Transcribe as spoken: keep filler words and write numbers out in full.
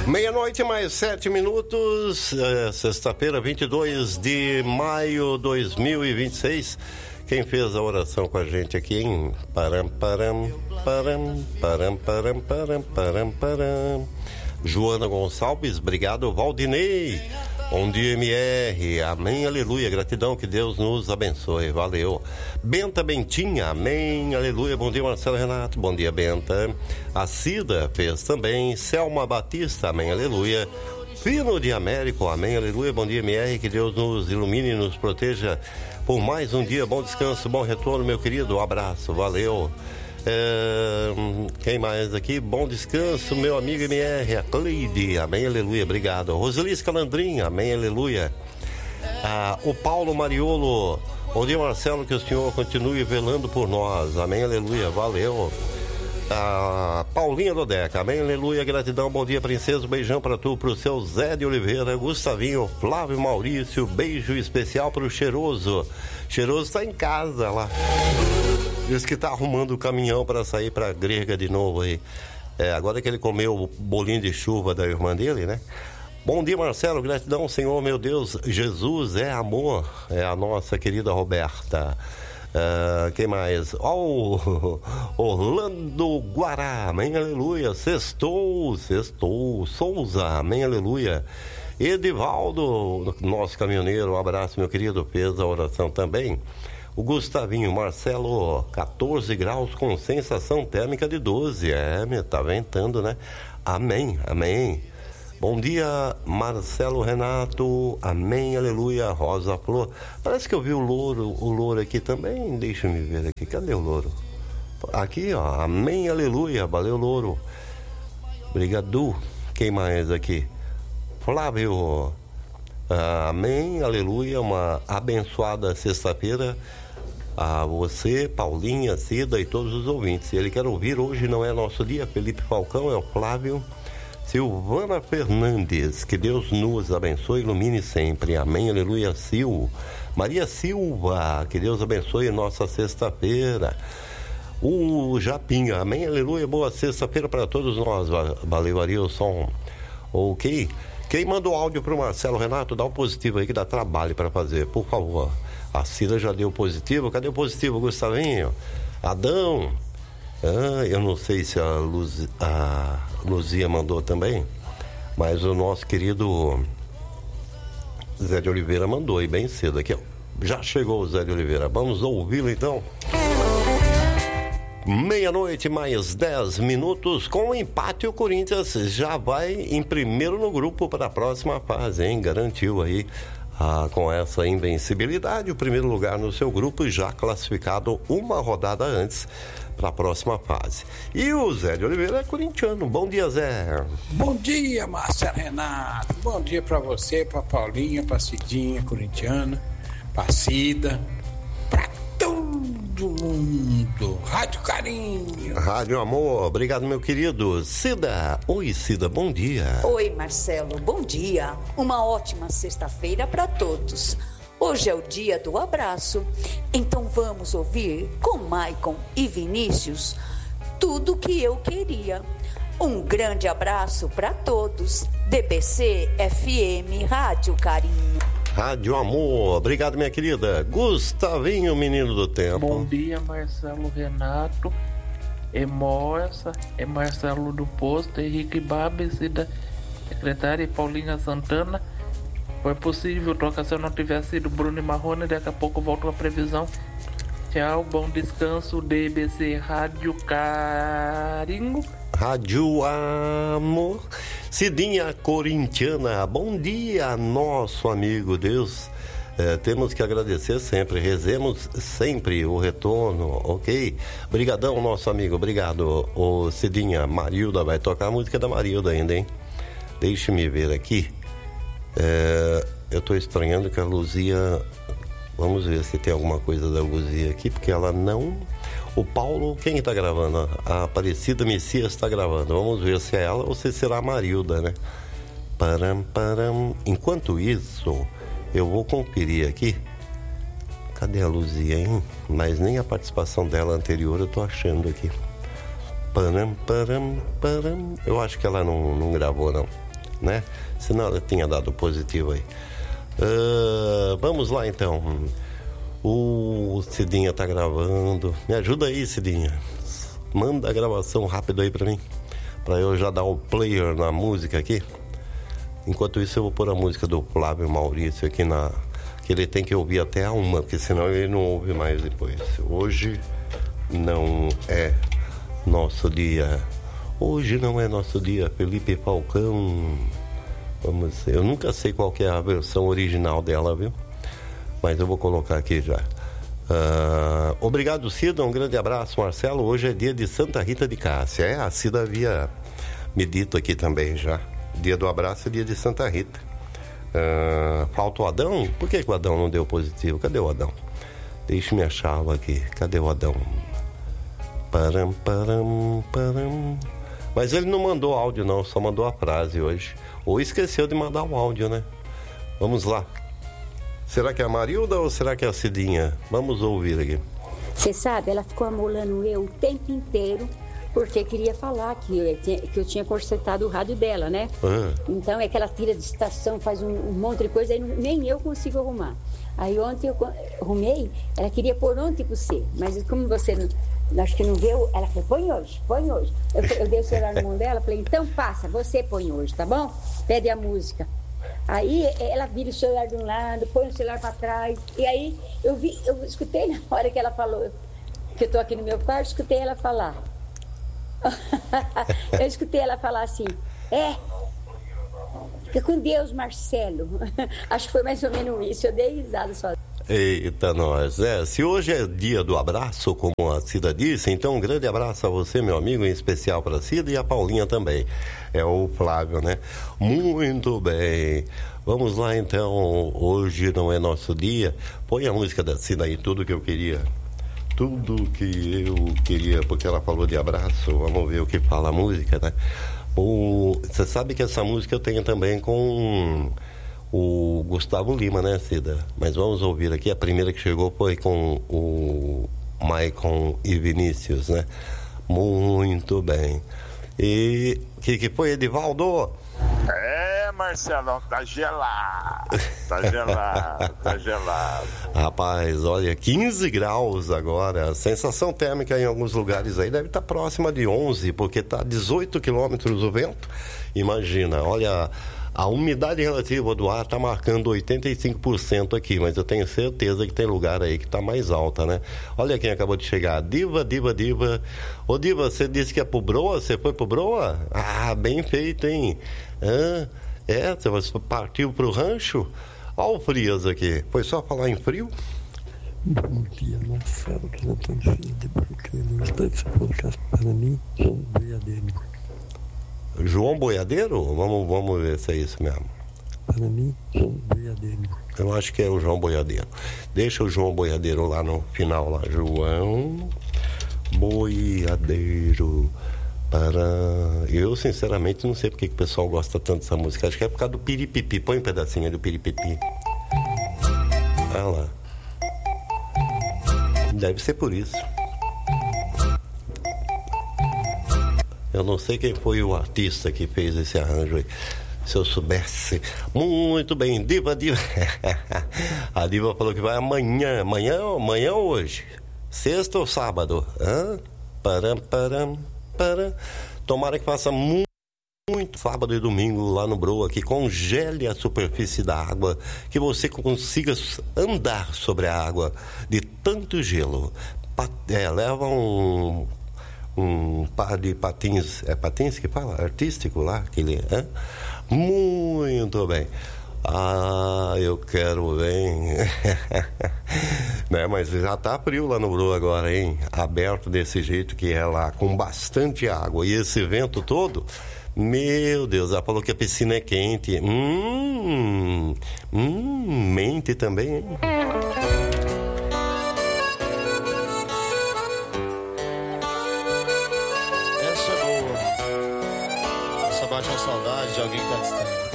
Meia-noite mais sete minutos, é, sexta-feira, vinte e dois de maio de dois mil e vinte e seis. Quem fez a oração com a gente aqui, hein? Param, param, param, param, param, param, param, param. Joana Gonçalves, obrigado. Valdinei, bom dia, M R, amém, aleluia, gratidão, que Deus nos abençoe, valeu. Benta Bentinha, amém, aleluia, bom dia, Marcelo Renato, bom dia, Benta. A Cida fez também. Selma Batista, amém, aleluia. Fino de Américo, amém, aleluia, bom dia, M R, que Deus nos ilumine e nos proteja por mais um dia, bom descanso, bom retorno, meu querido, um abraço, valeu. É, quem mais aqui? Bom descanso, meu amigo M R, a Cleide, amém, aleluia, obrigado. Roselice Calandrinha, amém, aleluia. Ah, o Paulo Mariolo, bom dia, Marcelo, que o Senhor continue velando por nós, amém, aleluia, valeu. A Paulinha Dodeca, amém, aleluia, gratidão, bom dia, princesa, beijão pra tu, pro seu Zé de Oliveira, Gustavinho, Flávio Maurício, beijo especial pro Cheiroso. Cheiroso tá em casa lá, diz que tá arrumando o caminhão pra sair pra Grega de novo aí, é, agora que ele comeu o bolinho de chuva da irmã dele, né? Bom dia, Marcelo, gratidão, Senhor, meu Deus, Jesus é amor, é a nossa querida Roberta. Uh, quem mais? Oh, Orlando Guará, amém, aleluia. Sextou, sextou. Souza, amém, aleluia. Edivaldo, nosso caminhoneiro, um abraço, meu querido, fez a oração também. O Gustavinho, Marcelo, catorze graus com sensação térmica de doze. É, me tá ventando, né? Amém, amém. Bom dia, Marcelo Renato, amém, aleluia, Rosa Flor. Parece que eu vi o louro, o louro aqui também, deixa eu me ver aqui, cadê o louro? Aqui, ó, amém, aleluia, valeu, louro. Obrigado. Quem mais aqui? Flávio, amém, aleluia, uma abençoada sexta-feira a você, Paulinha, Cida e todos os ouvintes. Se ele quer ouvir, hoje não é nosso dia, Felipe Falcão, é o Flávio. Silvana Fernandes, que Deus nos abençoe e ilumine sempre, amém, aleluia, Sil. Maria Silva, que Deus abençoe nossa sexta-feira. O Japinha, amém, aleluia, boa sexta-feira para todos nós, valeu, Arilson. Ok, quem manda o áudio para o Marcelo Renato, dá um positivo aí que dá trabalho para fazer, por favor. A Cida já deu positivo, cadê o positivo, Gustavinho? Adão, ah, eu não sei se a, Luz, a Luzia mandou também, mas o nosso querido Zé de Oliveira mandou, e bem cedo aqui, ó. Já chegou o Zé de Oliveira, vamos ouvi-lo então. Meia-noite mais dez minutos, com o empate o Corinthians já vai em primeiro no grupo para a próxima fase, hein? Garantiu aí ah, com essa invencibilidade o primeiro lugar no seu grupo e já classificado uma rodada antes para a próxima fase. E o Zé de Oliveira é corintiano. Bom dia, Zé. Bom dia, Marcelo Renato. Bom dia para você, para Paulinha, para Cidinha, corintiana, para Cida, para todo mundo. Rádio Carinho. Rádio Amor. Obrigado, meu querido. Cida. Oi, Cida. Bom dia. Oi, Marcelo. Bom dia. Uma ótima sexta-feira para todos. Hoje é o dia do abraço, então vamos ouvir com Maicon e Vinícius tudo que eu queria. Um grande abraço para todos. D B C F M Rádio Carinho. Rádio Amor, obrigado, minha querida. Gustavinho, menino do tempo. Bom dia, Marcelo Renato. É Moça, é Marcelo do Posto, Henrique Babes e da secretária Paulinha Santana. Foi possível trocar se eu não tivesse sido Bruno e Marrone. Daqui a pouco volto com a previsão. Tchau, bom descanso. D B C Rádio Carinho. Rádio Amor. Cidinha corintiana, bom dia, nosso amigo. Deus, é, temos que agradecer sempre, rezemos sempre o retorno, ok? Obrigadão, nosso amigo, obrigado. Ô Cidinha, Marilda, vai tocar a música da Marilda ainda, hein? Deixe-me ver aqui. É, eu tô estranhando que a Luzia, vamos ver se tem alguma coisa da Luzia aqui, porque ela não... O Paulo, quem está gravando? A Aparecida Messias está gravando. Vamos ver se é ela ou se será a Marilda, né? Param, param. Enquanto isso, eu vou conferir aqui. Cadê a Luzia, hein? Mas nem a participação dela anterior eu tô achando aqui. Param, param, param. Eu acho que ela não, não gravou, não. né? Senão ela tinha dado positivo aí. Uh, vamos lá então. O Cidinha tá gravando. Me ajuda aí, Cidinha. Manda a gravação rápido aí pra mim, pra eu já dar o player na música aqui. Enquanto isso eu vou pôr a música do Flávio Maurício aqui na... que ele tem que ouvir até a uma, porque senão ele não ouve mais depois. Hoje não é nosso dia. Hoje não é nosso dia, Felipe Falcão. Vamos, eu nunca sei qual que é a versão original dela, viu? Mas eu vou colocar aqui já. Uh, obrigado, Cida. Um grande abraço, Marcelo. Hoje é dia de Santa Rita de Cássia. É, a Cida havia me dito aqui também já. Dia do abraço e dia de Santa Rita. Uh, falta o Adão? Por que, que o Adão não deu positivo? Cadê o Adão? Deixa-me achá-lo aqui. Cadê o Adão? Param, param, param. Mas ele não mandou áudio não, só mandou a frase hoje. Ou esqueceu de mandar o áudio, né? Vamos lá. Será que é a Marilda ou será que é a Cidinha? Vamos ouvir aqui. Você sabe, ela ficou amolando eu o tempo inteiro, porque queria falar que eu tinha, que eu tinha consertado o rádio dela, né? Uhum. Então é que ela tira de estação, faz um, um monte de coisa, aí nem eu consigo arrumar. Aí ontem eu arrumei, ela queria pôr ontem pra você, mas como você não, acho que não viu, ela falou, põe hoje, põe hoje. Eu, eu dei o celular na mão dela, falei, então passa, você põe hoje, tá bom? Pede a música. Aí ela vira o celular de um lado, põe o celular para trás. E aí eu vi, eu escutei na hora que ela falou, que eu tô aqui no meu quarto, escutei ela falar. Eu escutei ela falar assim, é, fica com Deus, Marcelo. Acho que foi mais ou menos isso, eu dei risada só. Eita, nós. É, se hoje é dia do abraço, como a Cida disse, então um grande abraço a você, meu amigo, em especial para a Cida e a Paulinha também. É o Flávio, né? Muito bem. Vamos lá, então. Hoje não é nosso dia. Põe a música da Cida aí, tudo que eu queria. Tudo que eu queria, porque ela falou de abraço. Vamos ver o que fala a música, né? O... Você sabe que essa música eu tenho também com... o Gustavo Lima, né, Cida? Mas vamos ouvir aqui. A primeira que chegou foi com o Maicon e Vinícius, né? Muito bem. E o que, que foi, Edivaldo? É, Marcelão, tá gelado. Tá gelado, tá gelado. Rapaz, olha, quinze graus agora. Sensação térmica em alguns lugares aí deve estar próxima de onze, porque tá dezoito quilômetros o vento. Imagina, olha... A umidade relativa do ar está marcando oitenta e cinco por cento aqui, mas eu tenho certeza que tem lugar aí que está mais alta, né? Olha quem acabou de chegar, Diva, Diva, Diva. Ô Diva, você disse que é pro Broa? Você foi pro Broa? Ah, bem feito, hein? Ah, é, você partiu pro rancho? Olha o Frias aqui, foi só falar em frio? Bom dia, Marcelo, que não estou de filho de Brooklyn. Esse podcast para mim, João Boiadeiro. João Boiadeiro? Vamos, vamos ver se é isso mesmo. Para mim, João Boiadeiro. Eu acho que é o João Boiadeiro. Deixa o João Boiadeiro lá no final, lá. João Boiadeiro. Para... Eu, sinceramente, não sei porque que o pessoal gosta tanto dessa música. Acho que é por causa do piripipi. Põe um pedacinho do piripipi. Olha lá. Deve ser por isso. Eu não sei quem foi o artista que fez esse arranjo aí. Se eu soubesse. Muito bem, Diva, Diva. A Diva falou que vai amanhã. Amanhã, amanhã ou hoje? Sexta ou sábado? Hã? Param, param, param. Tomara que faça muito, muito sábado e domingo lá no Broa, que congele a superfície da água, que você consiga andar sobre a água de tanto gelo. É, leva um... um par de patins, é patins que fala? Artístico lá, aquele, hein? Muito bem. Ah, eu quero ver, né? Mas já tá frio lá no Broa agora, hein? Aberto desse jeito que é lá, com bastante água. E esse vento todo, meu Deus, ela falou que a piscina é quente. Hum, hum, mente também, hein? Bate uma saudade de alguém que tá distante.